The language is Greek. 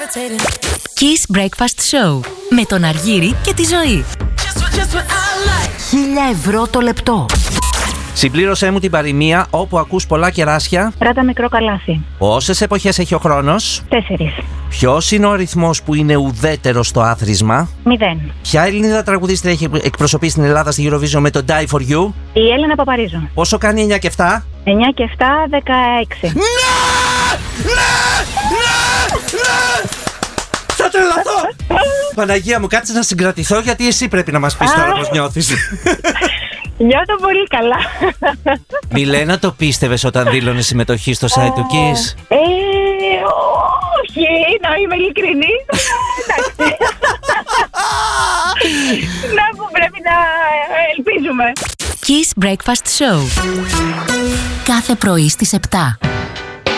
Kiss Breakfast Show με τον Αργύρη και τη Ζωή. 1.000 € το λεπτό. Συμπλήρωσέ μου την παροιμία όπου ακούς πολλά κεράσια. Ράτα μικρό καλάθι. Πόσες εποχές έχει ο χρόνος? 4. Ποιος είναι ο ρυθμός που είναι ουδέτερος στο άθροισμα? 0. Ποια Ελληνίδα τραγουδίστρια έχει εκπροσωπήσει στην Ελλάδα στη Eurovision με το Die For You? Η Έλενα Παπαρίζου. Πόσο κάνει 9 και 7? 9 και 7, 16. Ναι! Θα τρελαθώ! Παναγία μου, κάτσε να συγκρατηθώ γιατί εσύ πρέπει να μας πεις τώρα πώς νιώθεις. Νιώθω πολύ καλά. Μιλένα, το πίστευες όταν δήλωνες συμμετοχή στο site του Kiss? Όχι, να είμαι ειλικρινής. Εντάξει. Να που πρέπει να ελπίζουμε. Kiss Breakfast Show. Κάθε πρωί στις 7.